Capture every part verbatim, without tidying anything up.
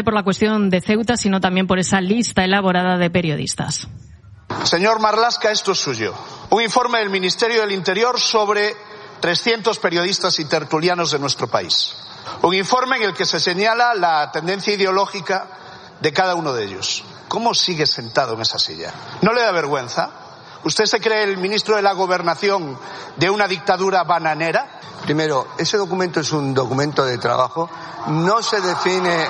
Por la cuestión de Ceuta, sino también por esa lista elaborada de periodistas. Señor Marlaska, esto es suyo. Un informe del Ministerio del Interior sobre trescientos periodistas y tertulianos de nuestro país. Un informe en el que se señala la tendencia ideológica de cada uno de ellos. ¿Cómo sigue sentado en esa silla? ¿No le da vergüenza? ¿Usted se cree el ministro de la Gobernación de una dictadura bananera? Primero, ese documento es un documento de trabajo. No se define...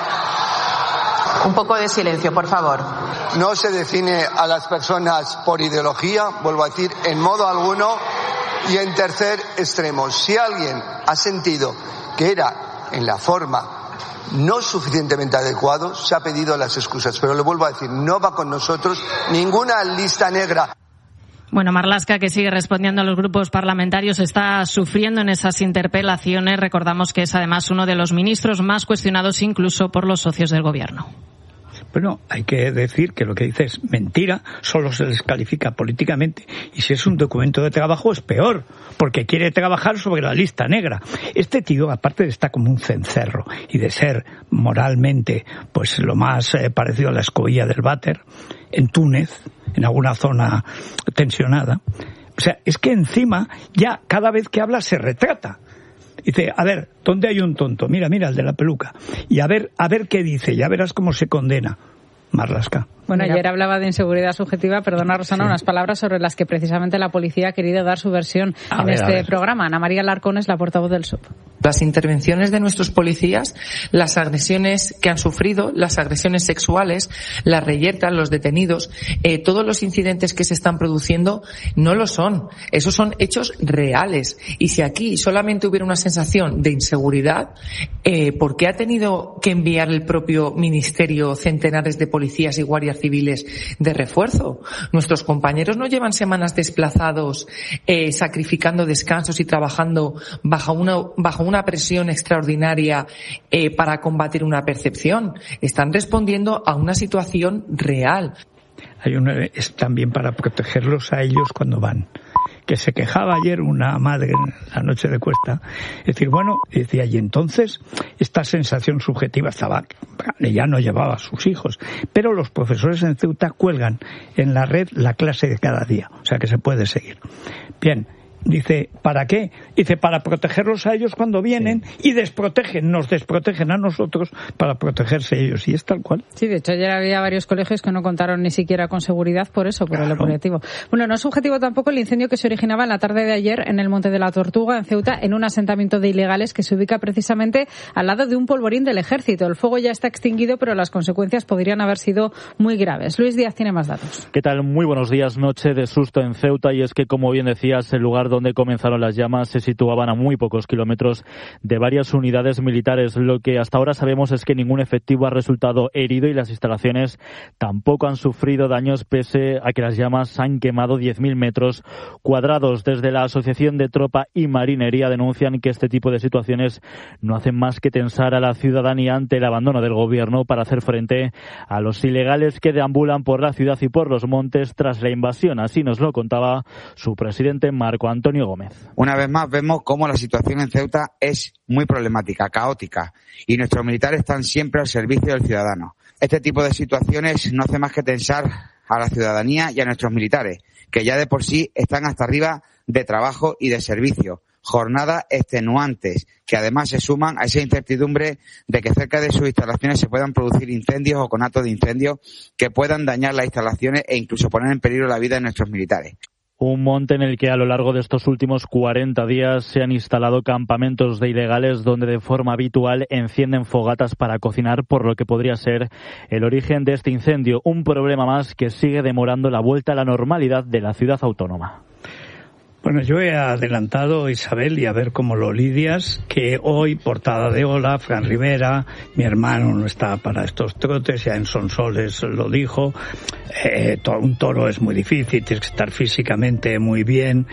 Un poco de silencio, por favor. No se define a las personas por ideología, vuelvo a decir, en modo alguno. Y en tercer extremo, si alguien ha sentido que era en la forma no suficientemente adecuado, se ha pedido las excusas. Pero le vuelvo a decir, no va con nosotros ninguna lista negra. Bueno, Marlaska, que sigue respondiendo a los grupos parlamentarios, está sufriendo en esas interpelaciones. Recordamos que es además uno de los ministros más cuestionados incluso por los socios del gobierno. Bueno, hay que decir que lo que dice es mentira, solo se les califica políticamente, y si es un documento de trabajo es peor, porque quiere trabajar sobre la lista negra. Este tío, aparte de estar como un cencerro y de ser moralmente pues lo más eh, parecido a la escobilla del váter, en Túnez, en alguna zona tensionada, o sea, es que encima ya cada vez que habla se retrata. Dice, a ver, ¿dónde hay un tonto? Mira, mira, el de la peluca. Y a ver, a ver qué dice, ya verás cómo se condena. Marlaska. Bueno, ayer hablaba de inseguridad subjetiva, perdona Rosana, sí. Unas palabras sobre las que precisamente la policía ha querido dar su versión a en ver, este programa. Ana María Larcón es la portavoz del S U P. Las intervenciones de nuestros policías, las agresiones que han sufrido, las agresiones sexuales, las reyertas, los detenidos, eh, todos los incidentes que se están produciendo no lo son. Esos son hechos reales. Y si aquí solamente hubiera una sensación de inseguridad, eh, ¿por qué ha tenido que enviar el propio Ministerio centenares de policías y guardias civiles de refuerzo? Nuestros compañeros no llevan semanas desplazados, eh, sacrificando descansos y trabajando bajo una, bajo una presión extraordinaria eh, para combatir una percepción. Están respondiendo a una situación real. Hay una, es también para protegerlos a ellos cuando van. Que se quejaba ayer una madre en la noche de Cuesta, es decir, bueno, decía, y entonces esta sensación subjetiva estaba, ella no llevaba a sus hijos, pero los profesores en Ceuta cuelgan en la red la clase de cada día, o sea que se puede seguir. Bien. Dice, ¿para qué? Dice, para protegerlos a ellos cuando vienen sí. Y desprotegen, nos desprotegen a nosotros para protegerse ellos, y es tal cual. Sí, de hecho ayer había varios colegios que no contaron ni siquiera con seguridad por eso, por claro. El operativo. Bueno, no es subjetivo tampoco el incendio que se originaba en la tarde de ayer en el Monte de la Tortuga, en Ceuta, en un asentamiento de ilegales que se ubica precisamente al lado de un polvorín del ejército. El fuego ya está extinguido, pero las consecuencias podrían haber sido muy graves. Luis Díaz tiene más datos. ¿Qué tal? Muy buenos días. Noche de susto en Ceuta, y es que, como bien decías, el lugar donde comenzaron las llamas se situaban a muy pocos kilómetros de varias unidades militares. Lo que hasta ahora sabemos es que ningún efectivo ha resultado herido y las instalaciones tampoco han sufrido daños, pese a que las llamas han quemado diez mil metros cuadrados. Desde la Asociación de Tropa y Marinería denuncian que este tipo de situaciones no hacen más que tensar a la ciudadanía ante el abandono del gobierno para hacer frente a los ilegales que deambulan por la ciudad y por los montes tras la invasión. Así nos lo contaba su presidente Marco Antonio Gómez. Una vez más vemos cómo la situación en Ceuta es muy problemática, caótica, y nuestros militares están siempre al servicio del ciudadano. Este tipo de situaciones no hace más que tensar a la ciudadanía y a nuestros militares, que ya de por sí están hasta arriba de trabajo y de servicio. Jornadas extenuantes que además se suman a esa incertidumbre de que cerca de sus instalaciones se puedan producir incendios o conatos de incendios que puedan dañar las instalaciones e incluso poner en peligro la vida de nuestros militares. Un monte en el que a lo largo de estos últimos cuarenta días se han instalado campamentos de ilegales donde de forma habitual encienden fogatas para cocinar, por lo que podría ser el origen de este incendio. Un problema más que sigue demorando la vuelta a la normalidad de la ciudad autónoma. Bueno, yo he adelantado, Isabel, y a ver cómo lo lidias, que hoy, portada de Hola, Fran Rivera, mi hermano no está para estos trotes, ya en Sonsoles lo dijo, eh, un toro es muy difícil, tienes que estar físicamente muy bien,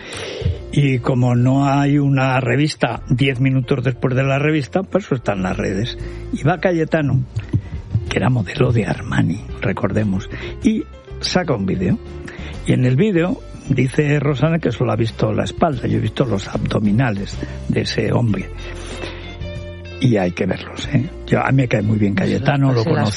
y como no hay una revista diez minutos después de la revista, pues eso está en las redes. Y va Cayetano, que era modelo de Armani, recordemos, y saca un vídeo, y en el vídeo dice Rosana que solo ha visto la espalda, yo he visto los abdominales de ese hombre. y hay que verlos, ¿eh? Yo, a mí me cae muy bien Cayetano, lo conozco.